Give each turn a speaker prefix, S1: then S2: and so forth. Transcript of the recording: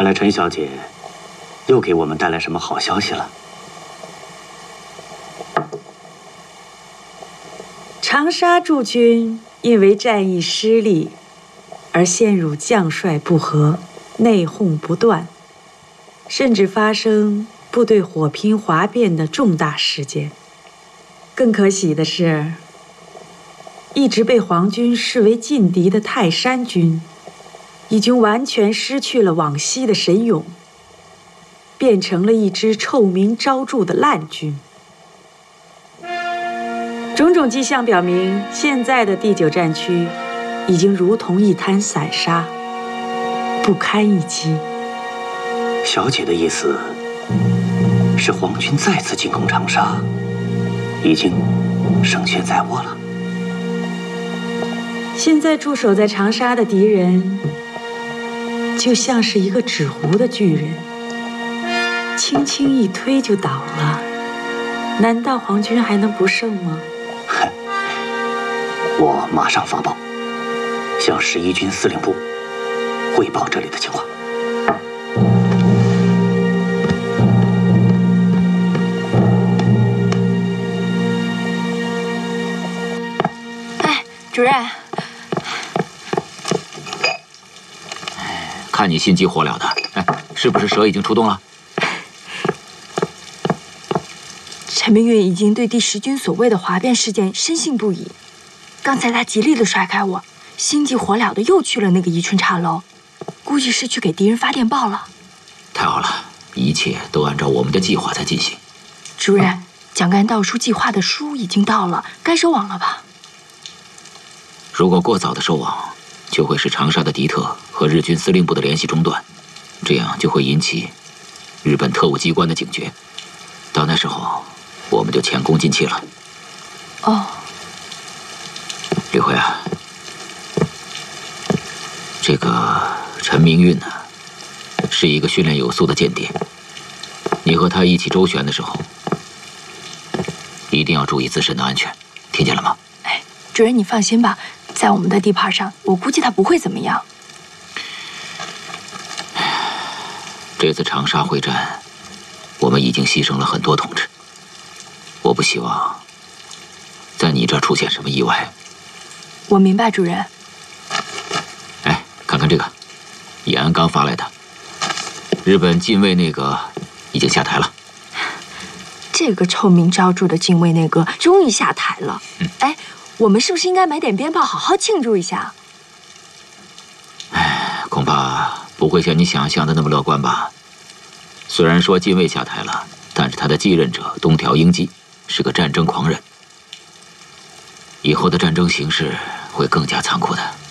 S1: 看来陈小姐又给我们带来什么好消息了。
S2: 长沙驻军因为战役失利而陷入将帅不和、内讧不断，甚至发生部队火拼哗变的重大事件。更可喜的是，一直被皇军视为劲敌的泰山军，已经完全失去了往昔的神勇，变成了一支臭名昭著的烂军。种种迹象表明，现在的第9战区已经如同一滩散沙，不堪一击。
S1: 小姐的意思是，皇军再次进攻长沙，已经胜券在握了。
S2: 现在驻守在长沙的敌人，就像是一个纸糊的巨人，轻轻一推就倒了。难道皇军还能不胜吗？
S1: 我马上发报，向11军司令部汇报这里的情况。
S3: 哎，主任，
S4: 看你心急火燎的，哎，是不是蛇已经出动了？
S3: 陈明运已经对第10军所谓的哗变事件深信不疑。刚才他极力地甩开我，心急火燎的又去了那个宜春茶楼，估计是去给敌人发电报了。
S4: 太好了，一切都按照我们的计划在进行。
S3: 主任，蒋干盗书计划的书已经到了，该收网了吧？
S4: 如果过早的收网，就会使长沙的敌特和日军司令部的联系中断，这样就会引起日本特务机关的警觉。到那时候，我们就前功尽弃了。
S3: 哦。
S4: 李辉啊，这个陈明运呢，是一个训练有素的间谍。你和他一起周旋的时候，一定要注意自身的安全，听见了吗？
S3: 哎，主任你放心吧，在我们的地盘上，我估计他不会怎么样。
S4: 这次长沙会战，我们已经牺牲了很多同志，我不希望在你这儿出现什么意外。
S3: 我明白，主任。
S4: 哎，看看这个，延安刚发来的，日本近卫内阁已经下台了。
S3: 这个臭名昭著的近卫内阁终于下台了。哎，我们是不是应该买点鞭炮，好好庆祝一下？
S4: 哎，恐怕不会像你想象的那么乐观吧。虽然说近卫下台了，但是他的继任者东条英机是个战争狂人，以后的战争形势会更加残酷的。